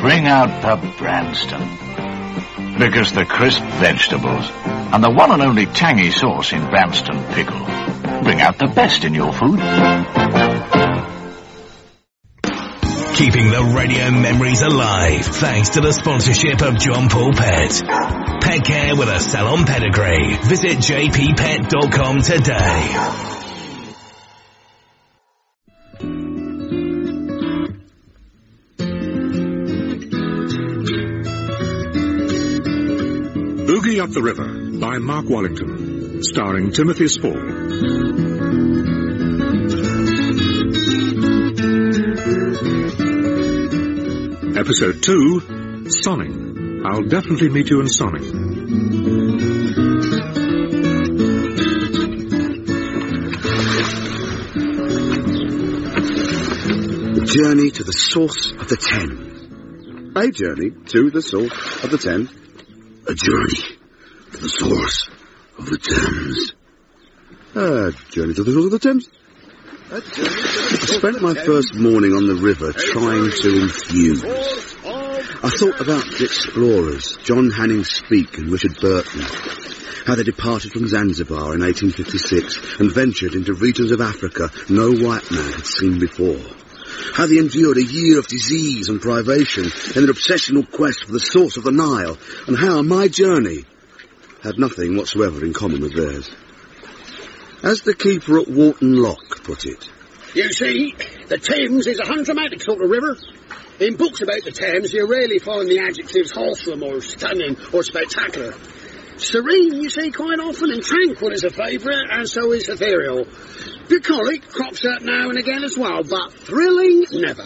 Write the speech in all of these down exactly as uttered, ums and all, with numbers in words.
bring out the Branston. Because the crisp vegetables and the one and only tangy sauce in Branston Pickle bring out the best in your food. Keeping the radio memories alive thanks to the sponsorship of John Paul Pet. Pet care with a salon pedigree. Visit j p pet dot com today. Boogie Up the River by Mark Wallington, starring Timothy Spall. Episode two, Sonning. I'll definitely meet you in Sonning. The journey to the source of the Thames. A journey to the source of the Thames. A journey to the source of the Thames. A journey to the source of the Thames. I spent my first morning on the river trying to infuse. I thought about the explorers, John Hanning Speke and Richard Burton, how they departed from Zanzibar in eighteen fifty-six and ventured into regions of Africa no white man had seen before. How they endured a year of disease and privation in their obsessional quest for the source of the Nile, and how my journey had nothing whatsoever in common with theirs. As the keeper at Walton Lock put it, you see, the Thames is a undramatic sort of river. In books about the Thames, you rarely find the adjectives wholesome or stunning or spectacular. Serene, you see, quite often, and tranquil is a favourite, and so is ethereal. Bucolic crops up now and again as well, but thrilling, never.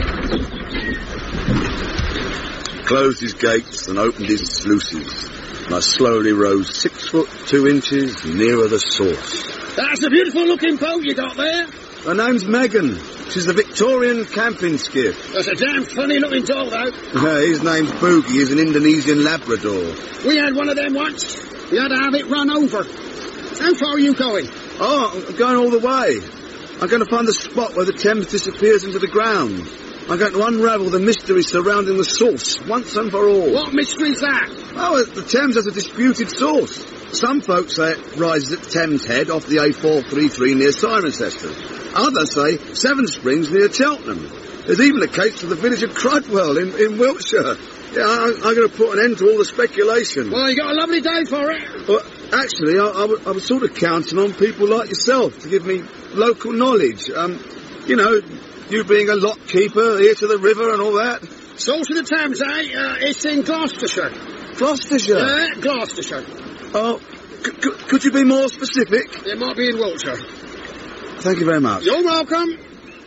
Closed his gates and opened his sluices, and I slowly rose six foot two inches nearer the source. That's a beautiful-looking boat you got there. Her name's Megan. She's the Victorian camping skiff. That's a damn funny-looking dog, though. Uh, his name's Boogie. He's an Indonesian Labrador. We had one of them once. We had to have it run over. How far are you going? Oh, I'm going all the way. I'm going to find the spot where the Thames disappears into the ground. I'm going to unravel the mystery surrounding the source, once and for all. What mystery's that? Oh, the Thames has a disputed source. Some folks say it rises at Thames Head off the A four thirty-three near Cirencester. Others say Seven Springs near Cheltenham. There's even a case for the village of Crudwell in, in Wiltshire. Yeah, I, I'm going to put an end to all the speculation. Well, you got a lovely day for it. Well, actually, I, I, I was sort of counting on people like yourself to give me local knowledge. Um, you know, you being a lock keeper here to the river and all that. Source of the Thames, eh? Uh, it's in Gloucestershire. Gloucestershire? Yeah, uh, Gloucestershire. Oh, c- c- could you be more specific? It might be in Wiltshire. Thank you very much. You're welcome.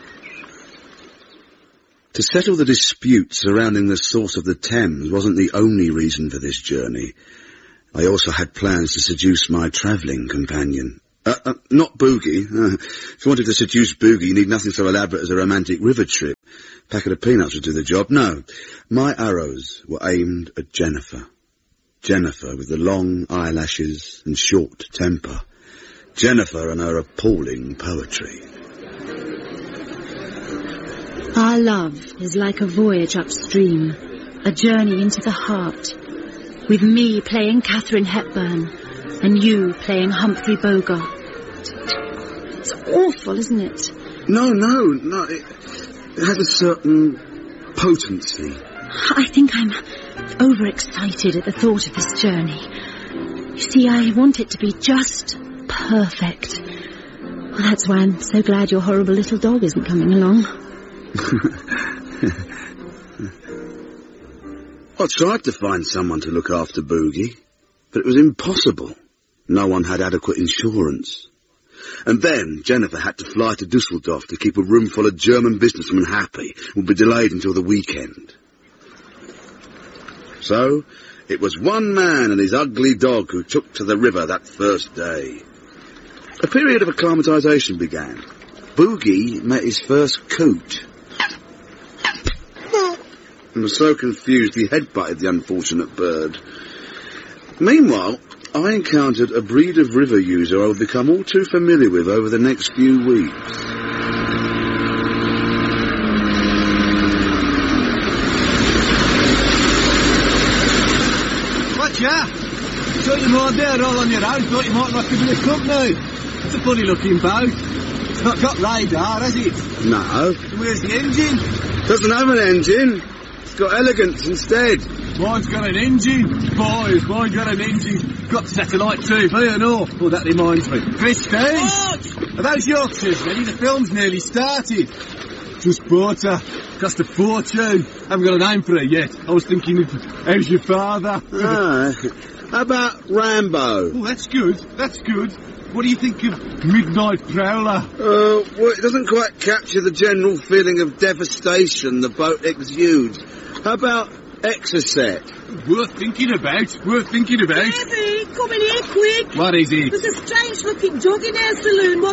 To settle the dispute surrounding the source of the Thames wasn't the only reason for this journey. I also had plans to seduce my travelling companion. Uh, uh, not Boogie. Uh, if you wanted to seduce Boogie, you need nothing so elaborate as a romantic river trip. A packet of peanuts would do the job. No, my arrows were aimed at Jennifer. Jennifer with the long eyelashes and short temper. Jennifer and her appalling poetry. Our love is like a voyage upstream, a journey into the heart, with me playing Catherine Hepburn and you playing Humphrey Bogart. It's awful, isn't it? No, no, no. It, it has a certain potency. I think I'm overexcited at the thought of this journey. You see, I want it to be just perfect. Well, that's why I'm so glad your horrible little dog isn't coming along. I tried to find someone to look after Boogie, but it was impossible. No one had adequate insurance. And then Jennifer had to fly to Dusseldorf to keep a room full of German businessmen happy and would be delayed until the weekend. So, it was one man and his ugly dog who took to the river that first day. A period of acclimatisation began. Boogie met his first coot. And was so confused he headbutted the unfortunate bird. Meanwhile, I encountered a breed of river user I would become all too familiar with over the next few weeks. thought you might there all on your own. Thought you might like a bit of company. It's a funny looking boat. It's not got radar, has it? No. Where's the engine? Doesn't have an engine. It's got elegance instead. Mine's got an engine. Boys, mine's got an engine. Got satellite T V and all. Oh, that reminds me. Christine! What? Are those Yorkshires ready? The film's nearly started. Just bought her. Cost a fortune. Haven't got a name for her yet. I was thinking of, how's your father? Ah, how about Rambo? Oh, that's good. That's good. What do you think of Midnight Prowler? Uh, well, it doesn't quite capture the general feeling of devastation the boat exudes. How about Exocet? Worth thinking about. Worth thinking about. Baby, come in here quick. What is it? There's a strange looking dog in our saloon.